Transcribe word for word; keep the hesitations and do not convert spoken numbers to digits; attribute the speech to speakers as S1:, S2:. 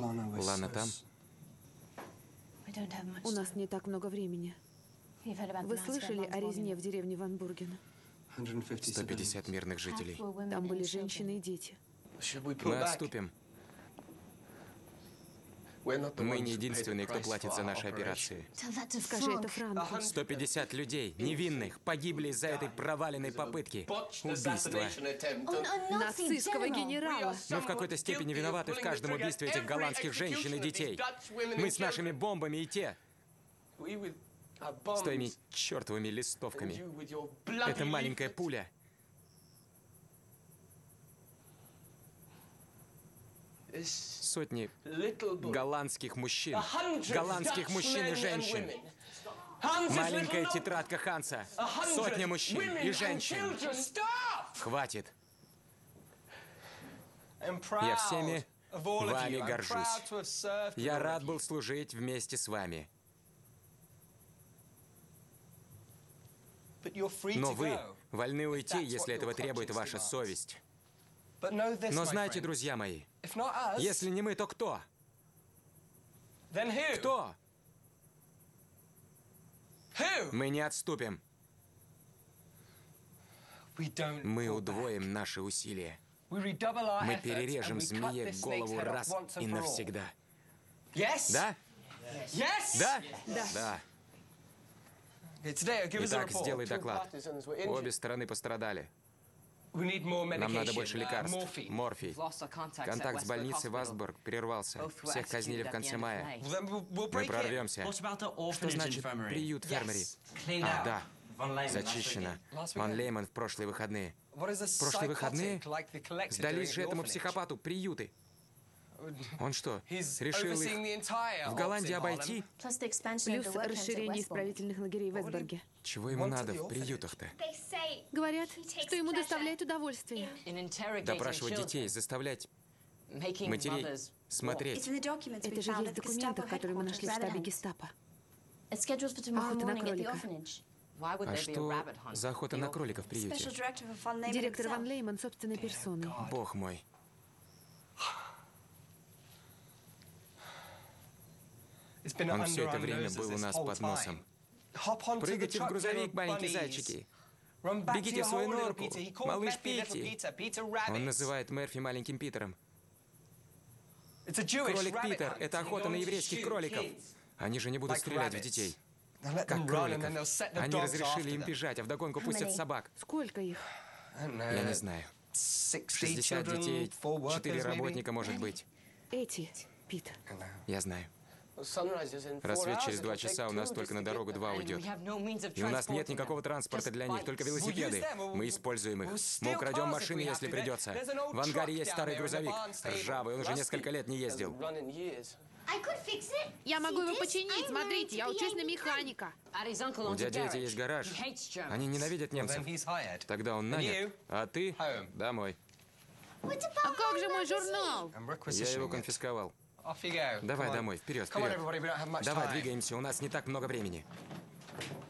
S1: Лана там?
S2: У нас не так много времени. Вы слышали о резне в деревне Ван Бурген?
S1: сто пятьдесят мирных жителей.
S2: Там были женщины и дети.
S1: Мы отступим. Мы не единственные, кто платит за наши операции.
S2: Скажи это Франку.
S1: сто пятьдесят людей, невинных, погибли из-за этой проваленной попытки. Убийства.
S2: Нацистского генерала.
S1: Мы в какой-то степени виноваты в каждом убийстве этих голландских женщин и детей. Мы с нашими бомбами и те, с твоими чертовыми листовками. Это маленькая пуля. Сотни голландских мужчин, голландских мужчин и женщин. Маленькая тетрадка Ханса. Сотня мужчин и женщин. Хватит. Я всеми вами горжусь. Я рад был служить вместе с вами. Но вы вольны уйти, если этого требует ваша совесть. Но знайте, друзья мои, если не мы, то кто? Кто? Мы не отступим. Мы удвоим наши усилия. Мы перережем змее голову раз и навсегда. Да? Да?
S2: Да.
S1: Да. Итак, сделай доклад. Обе стороны пострадали. Нам надо больше лекарств. Морфий. Контакт с больницей Вастбург прервался. Всех казнили в конце мая. Мы прорвемся. Что значит приют Фермери? А, да. Зачищено. Ван Лейман в прошлые выходные. Прошлые выходные? Сдались же этому психопату приюты. Он что, решил их в Голландии обойти?
S2: Плюс расширение исправительных лагерей в Вестбурге.
S1: Чего ему надо в приютах-то?
S2: Говорят, что ему доставляет удовольствие.
S1: Допрашивать детей, заставлять матерей смотреть.
S2: Это же есть в документах, которые мы нашли в штабе гестапо. Охота на кролика.
S1: А что за охота на кроликов в приюте?
S2: Директор Ван Лейман собственной персоной.
S1: Бог мой. Он все это время был у нас под носом. Прыгайте в грузовик, маленькие зайчики. Бегите в свою норку, малыш Питти. Он называет Мерфи маленьким Питером. Кролик Питер — это охота на еврейских кроликов. Они же не будут стрелять в детей. Как кроликов. Они разрешили им бежать, а вдогонку пустят собак.
S2: Сколько их?
S1: Я не знаю. шестьдесят детей, четыре работника, может быть.
S2: Эти, Пит.
S1: Я знаю. Рассвет через два часа, у нас только на дорогу два уйдет. И у нас нет никакого транспорта для них, только велосипеды. Мы используем их. Мы украдем машины, если придется. В ангаре есть старый грузовик. Ржавый, он уже несколько лет не ездил.
S2: Я могу его починить, смотрите, я учусь на механика.
S1: У дяди Эдди есть гараж. Они ненавидят немцев. Тогда он нанят, а ты домой.
S2: А как же мой журнал?
S1: Я его конфисковал. Давай домой, вперед, вперед. Давай, двигаемся, у нас не так много времени.